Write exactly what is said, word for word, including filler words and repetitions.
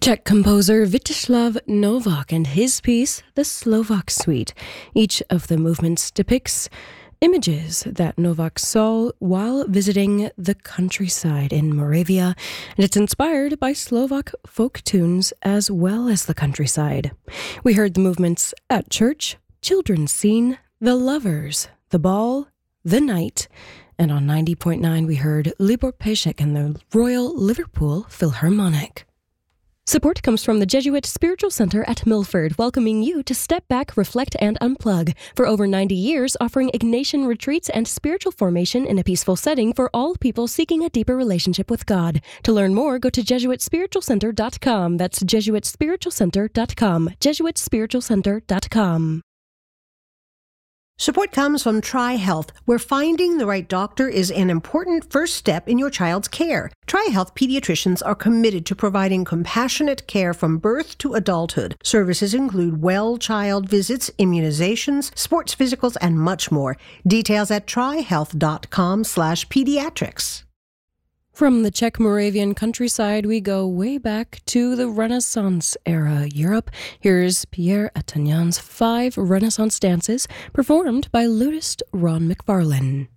Czech composer Vítězslav Novák and his piece, The Slovak Suite. Each of the movements depicts images that Novák saw while visiting the countryside in Moravia, and it's inspired by Slovak folk tunes as well as the countryside. We heard the movements At Church, Children's Scene, The Lovers, The Ball, The Night, and on ninety point nine we heard Libor Pešek and the Royal Liverpool Philharmonic. Support comes from the Jesuit Spiritual Center at Milford, welcoming you to step back, reflect, and unplug. For over ninety years, offering Ignatian retreats and spiritual formation in a peaceful setting for all people seeking a deeper relationship with God. To learn more, go to jesuit spiritual center dot com. That's jesuit spiritual center dot com. jesuit spiritual center dot com. Support comes from TriHealth, where finding the right doctor is an important first step in your child's care. TriHealth pediatricians are committed to providing compassionate care from birth to adulthood. Services include well child visits, immunizations, sports physicals, and much more. Details at trihealth.com slash pediatrics. From the Czech Moravian countryside, we go way back to the Renaissance era Europe. Here's Pierre Attanyan's five Renaissance dances, performed by lutist Ron McFarlane.